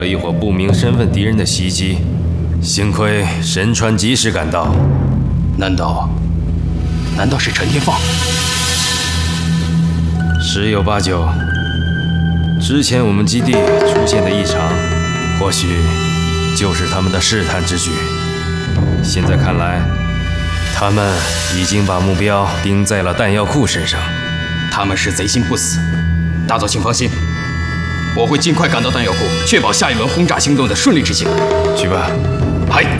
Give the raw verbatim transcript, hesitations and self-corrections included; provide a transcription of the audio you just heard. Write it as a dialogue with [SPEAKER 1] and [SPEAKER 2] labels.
[SPEAKER 1] 了一伙不明身份敌人的袭击，幸亏神川及时赶到。
[SPEAKER 2] 难道，难道是陈天放？
[SPEAKER 1] 十有八九。之前我们基地出现的异常，或许就是他们的试探之举。现在看来，他们已经把目标盯在了弹药库身上。
[SPEAKER 2] 他们是贼心不死。大佐，请放心。 我会尽快赶到弹药库，确保下一轮轰炸行动的顺利执行。
[SPEAKER 1] 去吧。
[SPEAKER 2] 嗨。